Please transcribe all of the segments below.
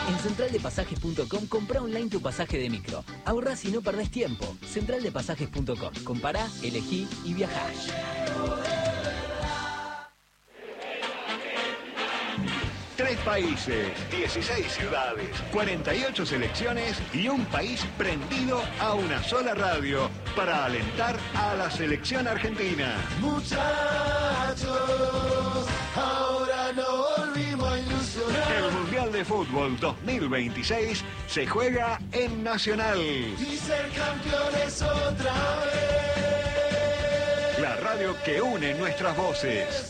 En centraldepasajes.com comprá online tu pasaje de micro. Ahorrás y no perdés tiempo. Centraldepasajes.com. Compará, elegí y viajá. 3 países, 16 ciudades, 48 selecciones y un país prendido a una sola radio para alentar a la selección argentina. Muchachos, ahora no volvimos a ilusionar. El Mundial de Fútbol 2026 se juega en Nacional. Y ser campeones otra vez. La radio que une nuestras voces.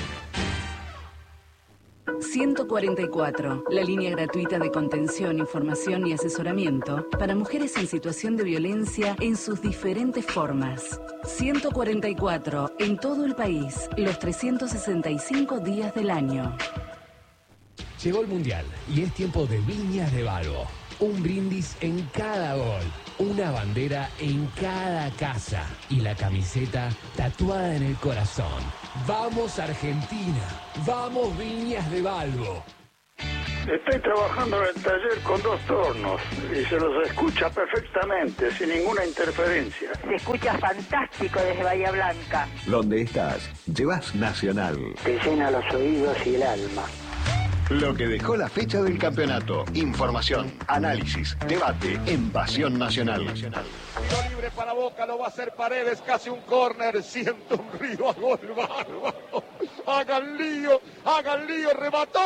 144, la línea gratuita de contención, información y asesoramiento para mujeres en situación de violencia en sus diferentes formas. 144, en todo el país, los 365 días del año. Llegó el Mundial y es tiempo de Viñas de Balbo. Un brindis en cada gol, una bandera en cada casa y la camiseta tatuada en el corazón. ¡Vamos Argentina! ¡Vamos Viñas de Balbo! Estoy trabajando en el taller con 2 tornos y se los escucha perfectamente, sin ninguna interferencia. Se escucha fantástico desde Bahía Blanca. Donde estás, llevas Nacional. Te llena los oídos y el alma. Lo que dejó la fecha del campeonato. Información, análisis, debate en Pasión Nacional. Tiro libre para Boca, lo va a hacer Paredes, casi un córner, siento un río a gol bárbaro. Hagan lío, remató.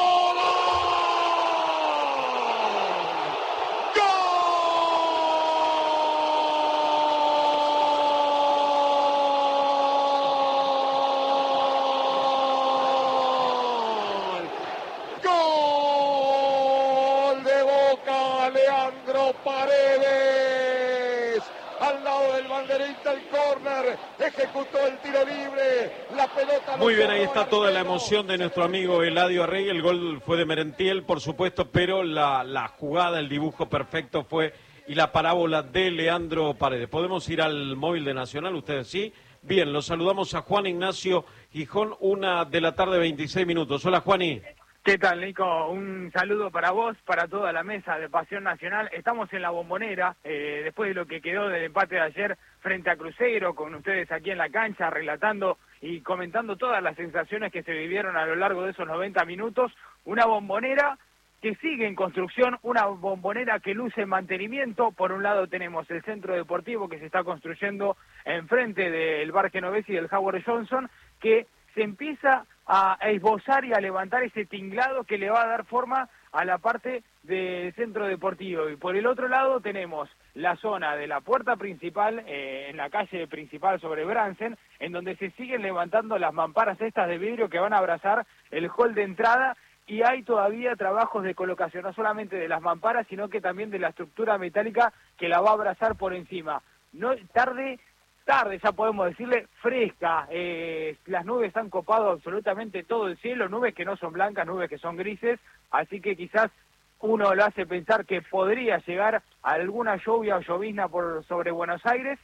Paredes, al lado del banderista, el córner, ejecutó el tiro libre, la pelota... Muy bien, ahí está toda la emoción de nuestro amigo Eladio Arregui. El gol fue de Merentiel, por supuesto, pero la jugada, el dibujo perfecto fue, y la parábola de Leandro Paredes. ¿Podemos ir al móvil de Nacional? ¿Ustedes sí? Bien, los saludamos a Juan Ignacio Gijón, 1:26 p.m. Hola, Juani. ¿Qué tal, Nico? Un saludo para vos, para toda la mesa de Pasión Nacional. Estamos en la Bombonera, después de lo que quedó del empate de ayer frente a Cruzeiro, con ustedes aquí en la cancha, relatando y comentando todas las sensaciones que se vivieron a lo largo de esos 90 minutos. Una Bombonera que sigue en construcción, una Bombonera que luce en mantenimiento. Por un lado tenemos el centro deportivo que se está construyendo enfrente del Bar Genovesi y del Howard Johnson, que se empieza a esbozar y a levantar ese tinglado que le va a dar forma a la parte del centro deportivo. Y por el otro lado tenemos la zona de la puerta principal, en la calle principal sobre Bransen, en donde se siguen levantando las mamparas estas de vidrio que van a abrazar el hall de entrada, y hay todavía trabajos de colocación, no solamente de las mamparas, sino que también de la estructura metálica que la va a abrazar por encima. No tarde, ya podemos decirle, fresca. Las nubes han copado absolutamente todo el cielo, nubes que no son blancas, nubes que son grises, así que quizás uno lo hace pensar que podría llegar a alguna lluvia o llovizna sobre Buenos Aires.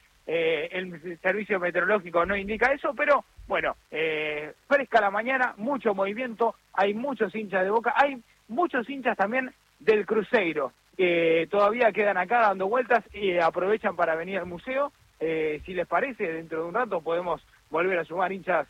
El servicio meteorológico no indica eso, pero bueno, fresca la mañana, mucho movimiento, hay muchos hinchas de Boca, hay muchos hinchas también del Cruzeiro, que todavía quedan acá dando vueltas y aprovechan para venir al museo. Si les parece, dentro de un rato podemos volver a sumar hinchas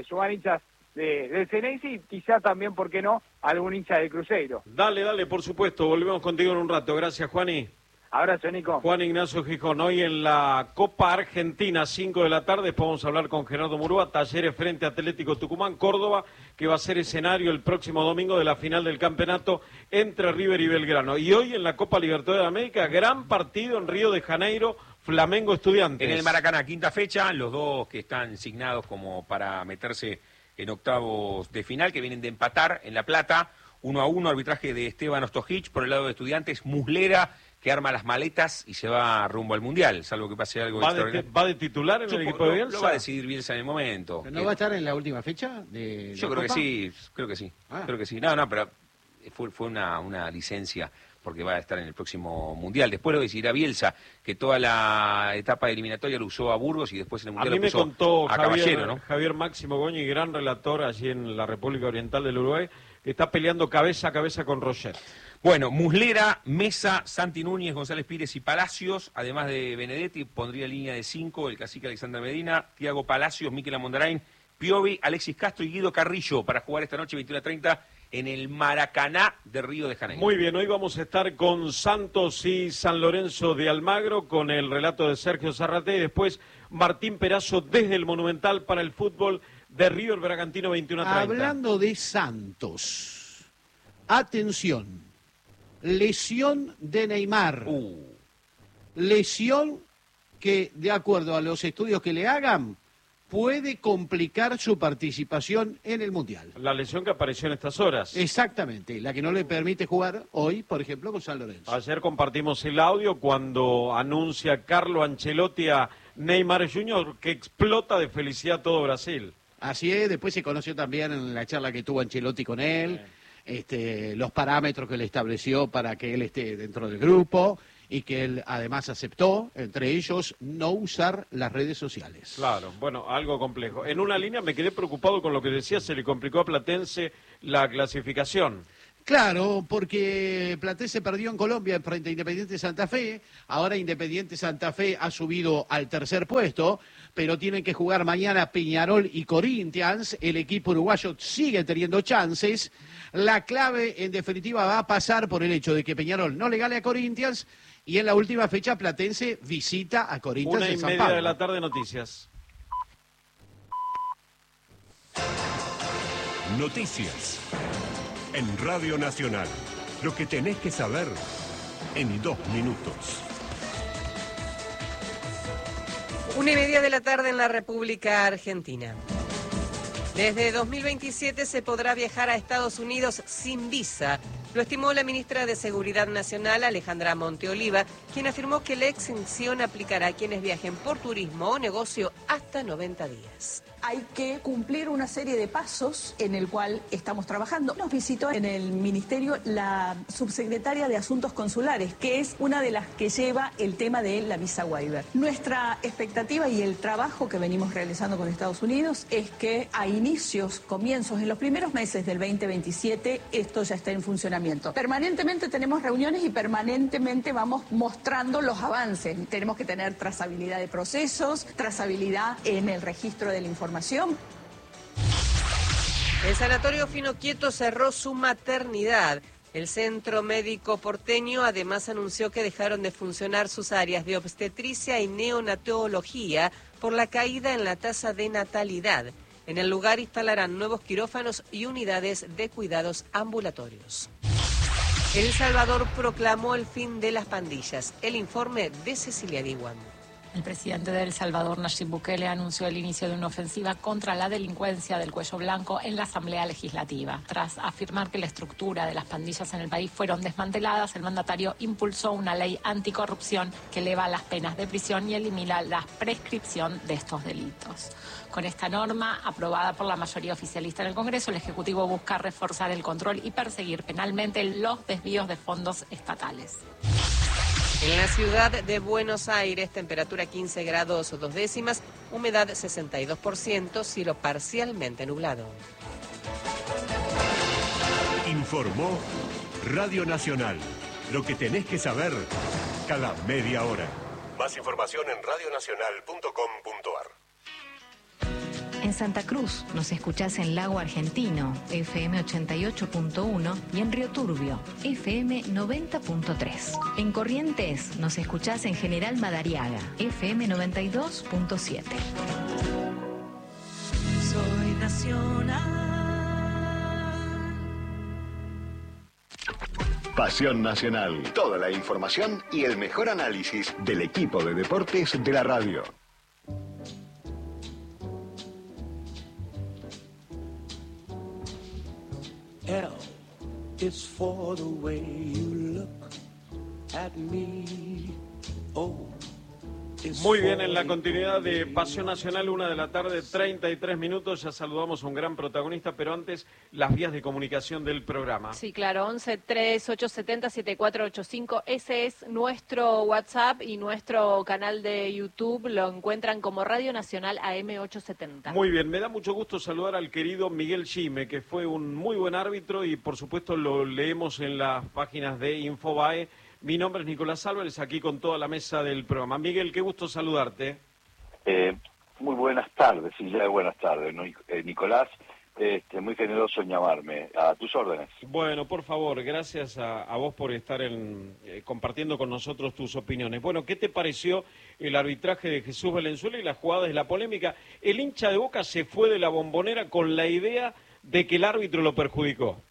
del Ceneice y quizá también, ¿por qué no?, algún hincha del Cruzeiro. Dale, por supuesto, volvemos contigo en un rato. Gracias, Juani. Abrazo, Nico. Juan Ignacio Gijón, hoy en la Copa Argentina, 5 de la tarde, después vamos a hablar con Gerardo Murúa, Talleres frente a Atlético Tucumán, Córdoba, que va a ser escenario el próximo domingo de la final del campeonato entre River y Belgrano. Y hoy en la Copa Libertadores de América, gran partido en Río de Janeiro, Flamengo Estudiantes. En el Maracaná, quinta fecha, los dos que están signados como para meterse en octavos de final, que vienen de empatar en La Plata, 1-1, arbitraje de Esteban Ostojic, por el lado de Estudiantes, Muslera, que arma las maletas y se va rumbo al Mundial, salvo que pase algo extraordinario. ¿Va de titular en el equipo de Bielsa? Lo va a decidir Bielsa en el momento. ¿No va a estar en la última fecha de Yo creo que sí, creo que sí. No, pero fue una licencia, porque va a estar en el próximo Mundial. Después lo decidirá Bielsa, que toda la etapa eliminatoria lo usó a Burgos y después en el Mundial a mí me contó a Caballero, ¿no? Javier Máximo Goñi, gran relator allí en la República Oriental del Uruguay, que está peleando cabeza a cabeza con Roger. Bueno, Muslera, Mesa, Santi Núñez, González Pires y Palacios, además de Benedetti, pondría línea de 5 el cacique Alexander Medina, Thiago Palacios, Miquel Amondarain, Piovi, Alexis Castro y Guido Carrillo para jugar esta noche 21:30 en el Maracaná de Río de Janeiro. Muy bien, hoy vamos a estar con Santos y San Lorenzo de Almagro, con el relato de Sergio Zarrate, y después Martín Perazo desde el Monumental para el fútbol de River Bragantino 21:30. Hablando de Santos, atención, lesión de Neymar. Lesión que, de acuerdo a los estudios que le hagan, puede complicar su participación en el Mundial. La lesión que apareció en estas horas. Exactamente, la que no le permite jugar hoy, por ejemplo, con San Lorenzo. Ayer compartimos el audio cuando anuncia Carlo Ancelotti a Neymar Jr. que explota de felicidad todo Brasil. Así es, después se conoció también en la charla que tuvo Ancelotti con él, los parámetros que le estableció para que él esté dentro del grupo y que él además aceptó, entre ellos, no usar las redes sociales. Claro, bueno, algo complejo. En una línea me quedé preocupado con lo que decía, se le complicó a Platense la clasificación. Claro, porque Platense perdió en Colombia frente a Independiente Santa Fe, ahora Independiente Santa Fe ha subido al tercer puesto, pero tienen que jugar mañana Peñarol y Corinthians, el equipo uruguayo sigue teniendo chances, la clave en definitiva va a pasar por el hecho de que Peñarol no le gane a Corinthians y en la última fecha Platense visita a Corinthians en San Pablo. 1:30 de la tarde, noticias. Noticias. En Radio Nacional, lo que tenés que saber en 2 minutos. 1:30 de la tarde en la República Argentina. Desde 2027 se podrá viajar a Estados Unidos sin visa. Lo estimó la ministra de Seguridad Nacional, Alejandra Monteoliva, quien afirmó que la exención aplicará a quienes viajen por turismo o negocio hasta 90 días. Hay que cumplir una serie de pasos en el cual estamos trabajando. Nos visitó en el Ministerio la subsecretaria de Asuntos Consulares, que es una de las que lleva el tema de la visa waiver. Nuestra expectativa y el trabajo que venimos realizando con Estados Unidos es que a comienzos, en los primeros meses del 2027, esto ya está en funcionamiento. Permanentemente tenemos reuniones y permanentemente vamos mostrando los avances. Tenemos que tener trazabilidad de procesos, trazabilidad en el registro de la información. El Sanatorio Fino Quieto cerró su maternidad. El Centro Médico Porteño además anunció que dejaron de funcionar sus áreas de obstetricia y neonatología por la caída en la tasa de natalidad. En el lugar instalarán nuevos quirófanos y unidades de cuidados ambulatorios. El Salvador proclamó el fin de las pandillas. El informe de Cecilia Diwan. El presidente de El Salvador, Nayib Bukele, anunció el inicio de una ofensiva contra la delincuencia del cuello blanco en la Asamblea Legislativa. Tras afirmar que la estructura de las pandillas en el país fueron desmanteladas, el mandatario impulsó una ley anticorrupción que eleva las penas de prisión y elimina la prescripción de estos delitos. Con esta norma, aprobada por la mayoría oficialista en el Congreso, el Ejecutivo busca reforzar el control y perseguir penalmente los desvíos de fondos estatales. En la ciudad de Buenos Aires, temperatura 15 grados 2 décimas, humedad 62%, cielo parcialmente nublado. Informó Radio Nacional. Lo que tenés que saber cada media hora. Más información en radionacional.com.ar. En Santa Cruz nos escuchás en Lago Argentino, FM 88.1 y en Río Turbio, FM 90.3. En Corrientes nos escuchás en General Madariaga, FM 92.7. Soy nacional. Pasión Nacional. Toda la información y el mejor análisis del equipo de deportes de la radio. L is for the way you look at me. O Muy bien, en la continuidad de Pasión Nacional, 1:00 PM, 33 minutos. Ya saludamos a un gran protagonista, pero antes las vías de comunicación del programa. Sí, claro, 11-3870-7485. Ese es nuestro WhatsApp y nuestro canal de YouTube. Lo encuentran como Radio Nacional AM870. Muy bien, me da mucho gusto saludar al querido Miguel Gime, que fue un muy buen árbitro y por supuesto lo leemos en las páginas de Infobae. Mi nombre es Nicolás Álvarez, aquí con toda la mesa del programa. Miguel, qué gusto saludarte. Muy buenas tardes, sí, ya buenas tardes, Nicolás, muy generoso en llamarme, a tus órdenes. Bueno, por favor, gracias a vos por estar compartiendo con nosotros tus opiniones. Bueno, ¿qué te pareció el arbitraje de Jesús Valenzuela y las jugadas de la polémica? El hincha de Boca se fue de la Bombonera con la idea de que el árbitro lo perjudicó.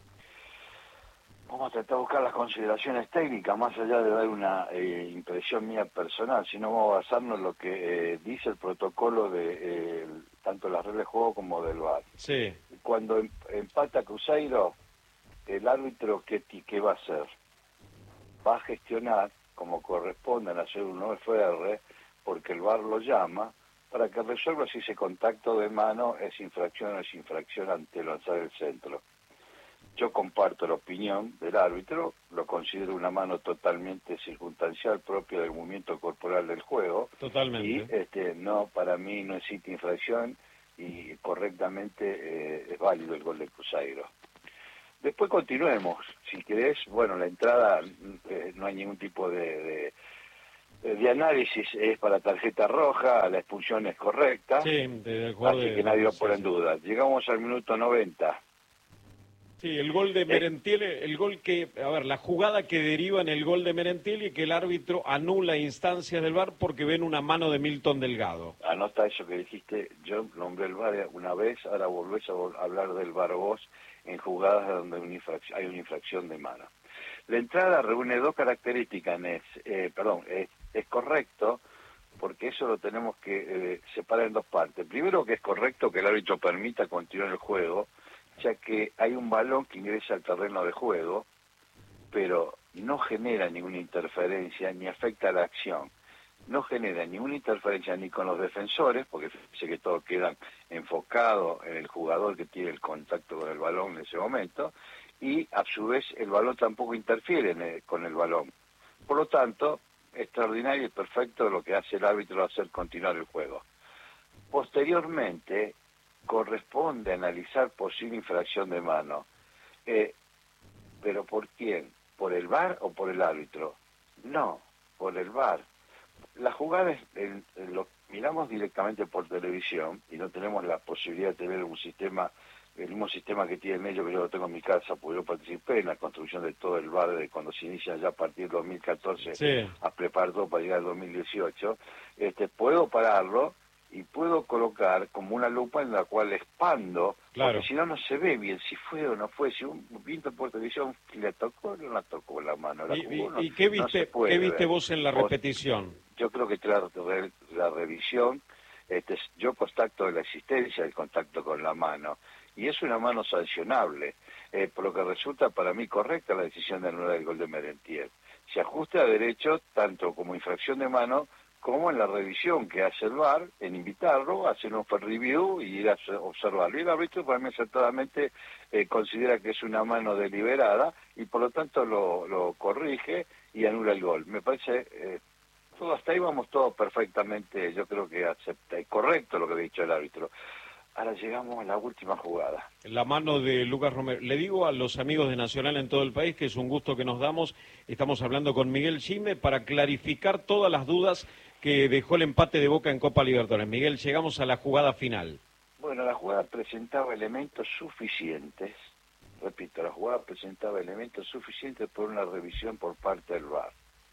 Vamos a tratar de buscar las consideraciones técnicas, más allá de dar una impresión mía personal, sino vamos a basarnos en lo que dice el protocolo de tanto las reglas de juego como del VAR. Sí. Cuando empata Cruzeiro, el árbitro, ¿qué va a hacer? Va a gestionar, como corresponde en hacer un OFR, porque el VAR lo llama, para que resuelva si ese contacto de mano es infracción o no es infracción ante lanzar el centro. Yo comparto la opinión del árbitro, lo considero una mano totalmente circunstancial propia del movimiento corporal del juego. Totalmente. Y no, para mí no existe infracción y correctamente es válido el gol de Cruzeiro. Después continuemos, si querés, bueno, la entrada no hay ningún tipo de análisis, es para tarjeta roja, la expulsión es correcta, sí, así que nadie lo pone en duda. Llegamos al minuto 90. Sí, el gol de Merentiel, el gol que, a ver, la jugada que deriva en el gol de Merentiel y que el árbitro anula instancias del VAR porque ven una mano de Milton Delgado. Anota eso que dijiste, yo nombré el VAR una vez, ahora volvés a hablar del VAR vos en jugadas donde hay una infracción de mano. La entrada reúne dos características, es correcto, porque eso lo tenemos que separar en dos partes. Primero, que es correcto que el árbitro permita continuar el juego, ya que hay un balón que ingresa al terreno de juego, pero no genera ninguna interferencia ni afecta a la acción. No genera ninguna interferencia ni con los defensores, porque fíjense que todos quedan enfocados en el jugador que tiene el contacto con el balón en ese momento, y a su vez el balón tampoco interfiere con el balón. Por lo tanto, extraordinario y perfecto lo que hace el árbitro hacer continuar el juego. Posteriormente, corresponde analizar posible infracción de mano. ¿Pero por quién? ¿Por el VAR o por el árbitro? No, por el VAR. Las jugadas lo miramos directamente por televisión y no tenemos la posibilidad de tener un sistema, el mismo sistema que tienen ellos, que yo lo tengo en mi casa, porque yo participé en la construcción de todo el VAR de cuando se inicia ya a partir de 2014 sí, a preparar todo para llegar al 2018. Puedo pararlo y puedo colocar como una lupa en la cual expando, claro, porque si no, no se ve bien si fue o no fue, si un viento por televisión le tocó o no la tocó la mano. ¿Y qué viste, no ¿qué viste vos en la repetición? Yo creo que la revisión, yo constato la existencia del contacto con la mano, y es una mano sancionable, por lo que resulta para mí correcta la decisión de anular el gol de Merentiel. Se ajusta a derecho tanto como infracción de mano, como en la revisión que hace el VAR, en invitarlo, hacer un review y ir a observarlo. Y el árbitro para mí acertadamente considera que es una mano deliberada y por lo tanto lo corrige y anula el gol. Me parece, todo hasta ahí vamos todo perfectamente, yo creo que acepta, es correcto lo que ha dicho el árbitro. Ahora llegamos a la última jugada. La mano de Lucas Romero. Le digo a los amigos de Nacional en todo el país que es un gusto que nos damos. Estamos hablando con Miguel Gime para clarificar todas las dudas que dejó el empate de Boca en Copa Libertadores. Miguel, llegamos a la jugada final. Bueno, la jugada presentaba elementos suficientes, repito, la jugada presentaba elementos suficientes por una revisión por parte del VAR.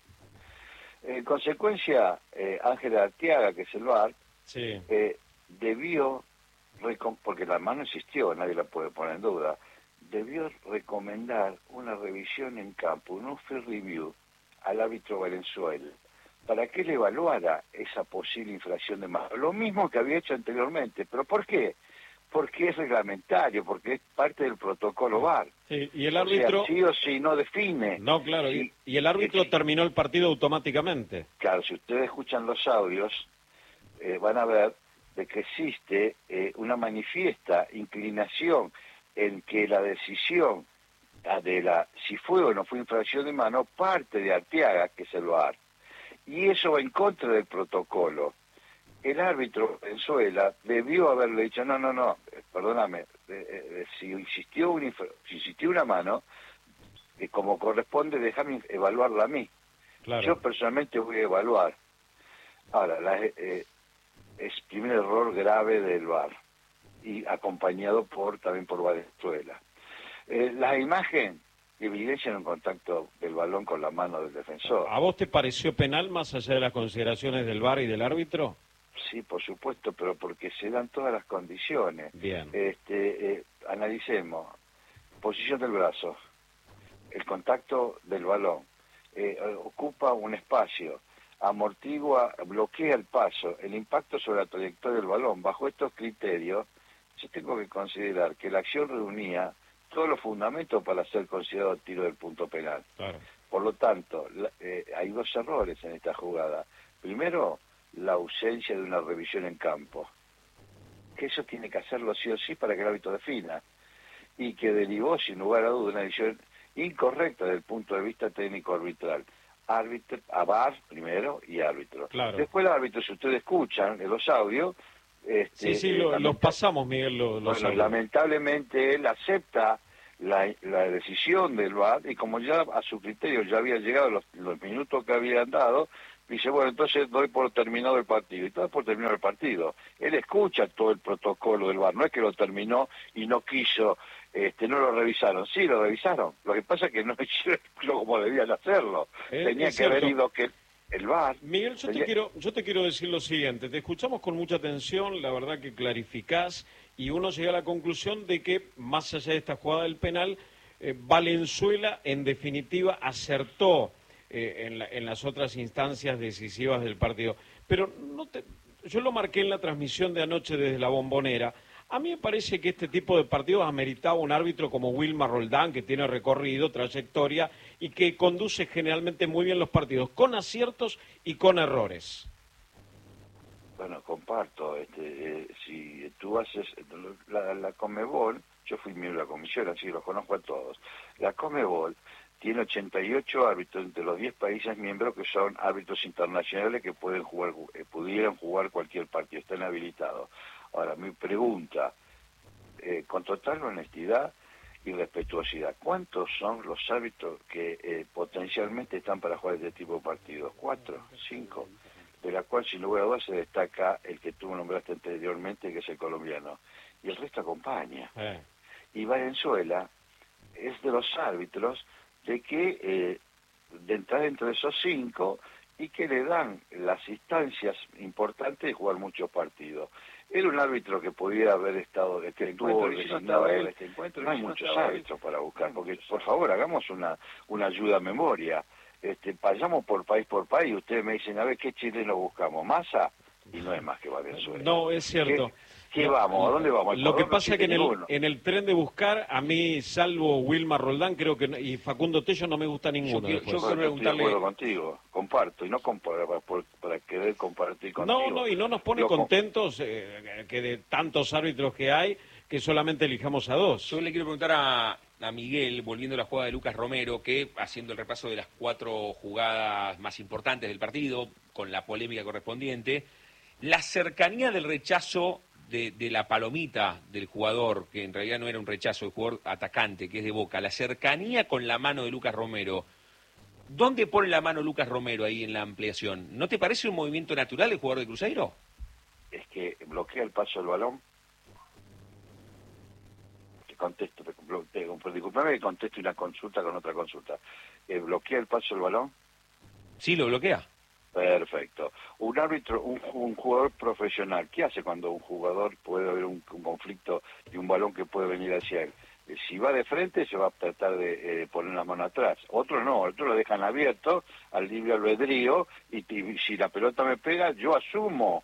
En consecuencia, Ángel Arteaga, que es el VAR, sí, debió, porque la mano existió, nadie la puede poner en duda, debió recomendar una revisión en campo, un field review al árbitro Valenzuela, para que él evaluara esa posible infracción de mano. Lo mismo que había hecho anteriormente. ¿Pero por qué? porque es reglamentario, porque es parte del protocolo VAR. Sí, y el árbitro... O sea, sí o sí no define. No, claro, y el árbitro terminó el partido automáticamente. Claro, si ustedes escuchan los audios, van a ver de que existe una manifiesta inclinación en que la decisión de si fue o no fue infracción de mano parte de Arteaga, que es el VAR. Y eso va en contra del protocolo. El árbitro Venezuela debió haberle dicho, no, perdóname, si insistió una mano, como corresponde, déjame evaluarla a mí. Claro. Yo personalmente voy a evaluar. Ahora, es primer error grave del VAR, y acompañado también por Venezuela. La imagen evidencian un contacto del balón con la mano del defensor. ¿A vos te pareció penal más allá de las consideraciones del VAR y del árbitro? Sí, por supuesto, pero porque se dan todas las condiciones. Bien. Analicemos. Posición del brazo, el contacto del balón, ocupa un espacio, amortigua, bloquea el paso, el impacto sobre la trayectoria del balón. Bajo estos criterios, yo tengo que considerar que la acción reunía todos los fundamentos para ser considerado tiro del punto penal. Claro. Por lo tanto, hay dos errores en esta jugada. Primero, la ausencia de una revisión en campo, que eso tiene que hacerlo sí o sí para que el árbitro defina, y que derivó sin lugar a duda una decisión incorrecta desde el punto de vista técnico-arbitral. Árbitro, a VAR primero y árbitro. Claro. Después el árbitro, si ustedes escuchan en los audios... sí, los pasamos, Miguel, los audios. Lamentablemente él acepta la decisión del VAR, y como ya a su criterio ya había llegado los minutos que habían dado, dice, bueno, entonces doy por terminado el partido. Y todo por terminado el partido. Él escucha todo el protocolo del VAR, no es que lo terminó y no quiso, no lo revisaron. Sí, lo revisaron. Lo que pasa es que no hicieron como debían hacerlo. Tenía que haber ido que el VAR... Miguel, yo te quiero decir lo siguiente. Te escuchamos con mucha atención, la verdad que clarificás, y uno llega a la conclusión de que, más allá de esta jugada del penal, Valenzuela, en definitiva, acertó en las otras instancias decisivas del partido. Pero yo lo marqué en la transmisión de anoche desde la Bombonera. A mí me parece que este tipo de partidos ameritaba un árbitro como Wilmar Roldán, que tiene recorrido, trayectoria, y que conduce generalmente muy bien los partidos, con aciertos y con errores. Bueno, comparto. Si tú haces la Conmebol, yo fui miembro de la comisión, así que los conozco a todos. La Conmebol tiene 88 árbitros entre los 10 países miembros que son árbitros internacionales que pudieran jugar cualquier partido, están habilitados. Ahora, mi pregunta, con total honestidad y respetuosidad, ¿cuántos son los árbitros que potencialmente están para jugar este tipo de partidos? 4, 5, de la cual sin lugar a dudas se destaca el que tú nombraste anteriormente, que es el colombiano, y el resto acompaña. Y Valenzuela es de los árbitros de que de entrar entre esos 5 y que le dan las instancias importantes de jugar muchos partidos. Era un árbitro que podía haber estado no hay muchos árbitros para buscar, porque por favor hagamos una ayuda a memoria. Vayamos por país, ustedes me dicen, a ver, ¿qué chileno buscamos? ¿Massa? Y no es más que Valenzuela. No, es cierto. ¿Qué vamos? ¿A dónde vamos? Lo que pasa es que en el tren de buscar, a mí, salvo Wilmar Roldán, creo que y Facundo Tello, no me gusta ninguno. Yo estoy de acuerdo contigo, comparto, y no para querer compartir contigo. No, y no nos pone contentos que de tantos árbitros que hay, que solamente elijamos a 2. Yo le quiero preguntar a Miguel, volviendo a la jugada de Lucas Romero, que haciendo el repaso de las 4 jugadas más importantes del partido, con la polémica correspondiente, la cercanía del rechazo de la palomita del jugador, que en realidad no era un rechazo, el jugador atacante, que es de Boca, la cercanía con la mano de Lucas Romero, ¿dónde pone la mano Lucas Romero ahí en la ampliación? ¿No te parece un movimiento natural del jugador de Cruzeiro? Es que bloquea el paso del balón. Disculpame que conteste una consulta con otra consulta. ¿Bloquea el paso del balón? Sí, lo bloquea. Perfecto. Un árbitro, un jugador profesional, ¿qué hace cuando un jugador puede haber un conflicto de un balón que puede venir hacia él? Si va de frente se va a tratar de poner la mano atrás. Otros no, otros lo dejan abierto al libre albedrío y si la pelota me pega yo asumo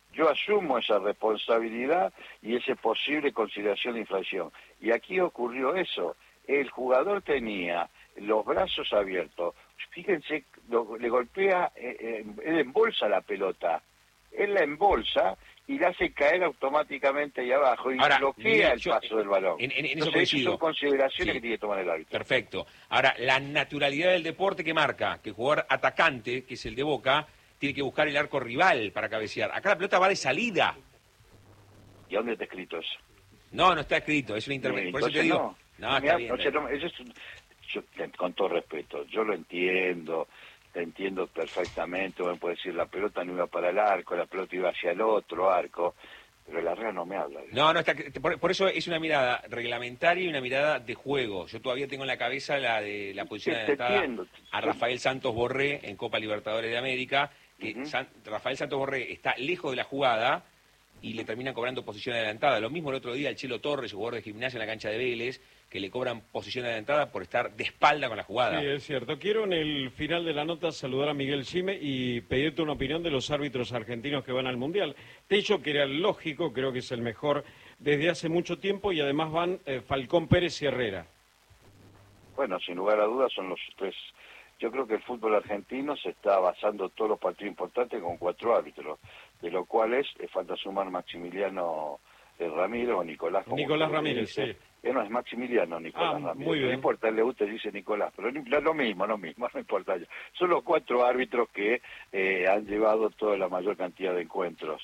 Yo asumo esa responsabilidad y esa posible consideración de infracción. Y aquí ocurrió eso. El jugador tenía los brazos abiertos. Fíjense, le golpea, él embolsa la pelota. Él la embolsa y la hace caer automáticamente ahí abajo y bloquea el paso del balón. Eso esas son consideraciones que tiene que tomar el árbitro. Perfecto. Ahora, la naturalidad del deporte que marca que el jugador atacante, que es el de Boca, tiene que buscar el arco rival para cabecear. Acá la pelota va de salida. ¿Y dónde está escrito eso? No está escrito, es una intervención. Por eso te digo. No, está bien. Yo, con todo respeto, yo lo entiendo. Te entiendo perfectamente, me puede decir la pelota no iba para el arco, la pelota iba hacia el otro arco, pero la regla no me habla. No, está, por eso es una mirada reglamentaria y una mirada de juego. Yo todavía tengo en la cabeza la de la posición adelantada a Rafael Santos Borré en Copa Libertadores de América, que Rafael Santos Borré está lejos de la jugada y le terminan cobrando posición adelantada. Lo mismo el otro día el Chelo Torres, jugador de Gimnasia en la cancha de Vélez, que le cobran posición adelantada por estar de espalda con la jugada. Sí, es cierto. Quiero en el final de la nota saludar a Miguel Sime y pedirte una opinión de los árbitros argentinos que van al Mundial. Te he dicho que era lógico, creo que es el mejor desde hace mucho tiempo, y además van Falcón Pérez y Herrera. Bueno, sin lugar a dudas son los tres. Yo creo que el fútbol argentino se está basando todos los partidos importantes con 4 árbitros, de los cuales falta sumar Maximiliano Ramírez o Nicolás. Nicolás Ramírez, sí. No, es Maximiliano Nicolás Ramírez. Muy bien. No importa, le gusta, dice Nicolás, pero lo mismo, no importa. Son los 4 árbitros que han llevado toda la mayor cantidad de encuentros.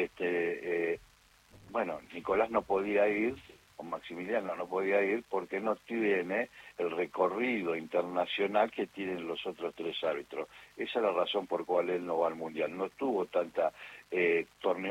Bueno, Nicolás no podía ir, o Maximiliano no podía ir, porque no tiene el recorrido internacional que tienen los otros 3 árbitros. Esa es la razón por cual él no va al Mundial. No tuvo tanta torneo